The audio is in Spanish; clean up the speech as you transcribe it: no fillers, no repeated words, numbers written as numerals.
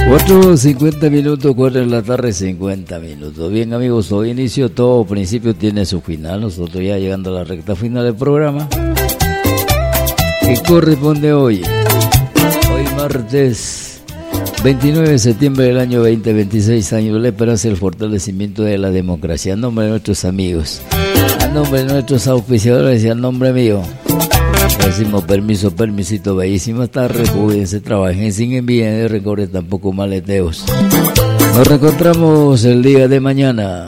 4:50 minutos, 4 de la tarde, 50 minutos. Bien, amigos, todo inicio, todo principio tiene su final. Nosotros ya llegando a la recta final del programa, que corresponde hoy martes 29 de septiembre del año 2026, año de la esperanza y el fortalecimiento de la democracia. En nombre de nuestros amigos, a nombre de nuestros auspiciadores y a nombre mío, decimos permisito, bellísima tarde, cuídense, trabajen sin envidia y recuerden tampoco maleteos. Nos reencontramos el día de mañana.